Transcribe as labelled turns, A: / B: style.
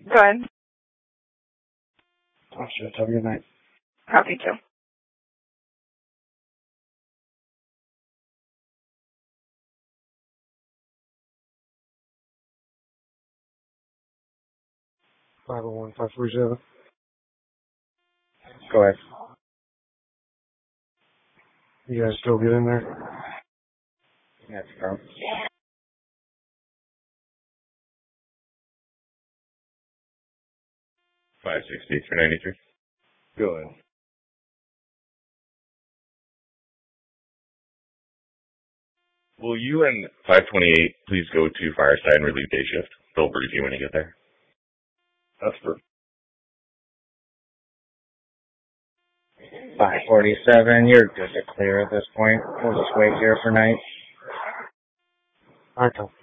A: Go ahead.
B: Oh, shit. Have a good night.
A: Copy too.
B: Five oh one 547.
C: Go ahead.
B: You guys still get in there?
C: That's from.
D: 560 for 93.
C: Go ahead.
D: Will you and 528 please go to Fireside and relieve day shift? They'll brief you when you get there.
C: That's perfect. 547, you're good to clear at this point. We'll just wait here for night.
B: Alright,